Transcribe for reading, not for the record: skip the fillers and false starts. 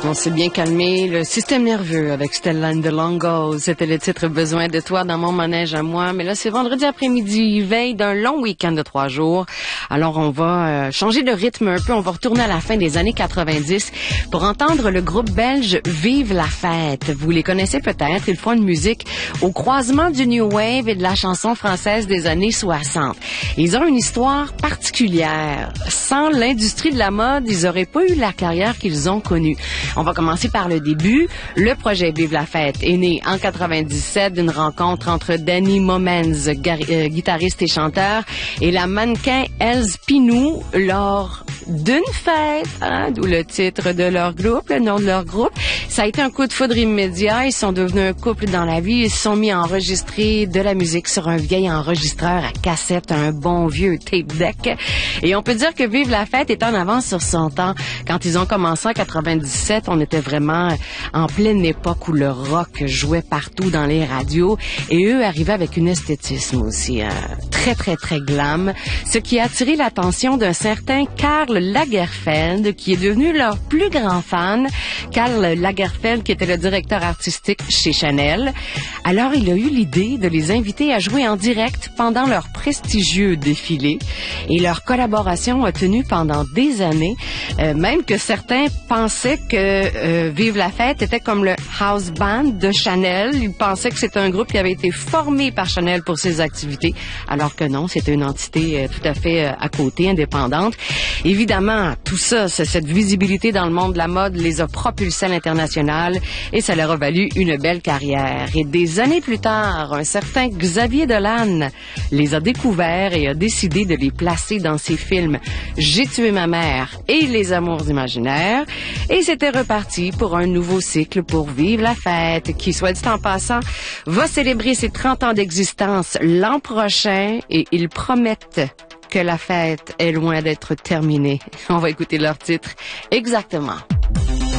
On s'est bien calmé. Le système nerveux avec Stella and the Longos. C'était le titre Besoin de toi dans mon manège à moi. Mais là, c'est vendredi après-midi, veille d'un long week-end de 3 jours. Alors, on va changer de rythme un peu. On va retourner à la fin des années 90 pour entendre le groupe belge Vive la fête. Vous les connaissez peut-être. Ils font une musique au croisement du New Wave et de la chanson française des années 60. Ils ont une histoire particulière. Sans l'industrie de la mode, ils auraient pas eu la carrière qu'ils ont connue. On va commencer par le début. Le projet Vive la fête est né en 97 d'une rencontre entre Danny Momens, guitariste et chanteur, et la mannequin Els Pinou lors d'une fête, d'où le titre de leur groupe, le nom de leur groupe. Ça a été un coup de foudre immédiat. Ils sont devenus un couple dans la vie. Ils se sont mis à enregistrer de la musique sur un vieil enregistreur à cassette, un bon vieux tape deck. Et on peut dire que Vive la fête est en avance sur son temps. Quand ils ont commencé en 97, on était vraiment en pleine époque où le rock jouait partout dans les radios. Et eux arrivaient avec une esthétisme aussi très, très, très glam. Ce qui a attiré l'attention d'un certain Karl Lagerfeld, qui est devenu leur plus grand fan. Karl Lagerfeld, qui était le directeur artistique chez Chanel. Alors, il a eu l'idée de les inviter à jouer en direct pendant leur prestigieux défilé. Et leur collaboration a tenu pendant des années, même que certains pensaient que Vive la fête était comme le house band de Chanel. Ils pensaient que c'était un groupe qui avait été formé par Chanel pour ses activités, alors que non, c'était une entité tout à fait à côté, indépendante. Évidemment, tout ça, cette visibilité dans le monde de la mode les a propulsés à l'international et ça leur a valu une belle carrière. Et des années plus tard, un certain Xavier Dolan les a découverts et a décidé de les placer dans ses films J'ai tué ma mère et Les amours imaginaires. Et c'était reparti pour un nouveau cycle pour Vive la fête, qui, soit dit en passant, va célébrer ses 30 ans d'existence l'an prochain et ils promettent que la fête est loin d'être terminée. On va écouter leur titre exactement.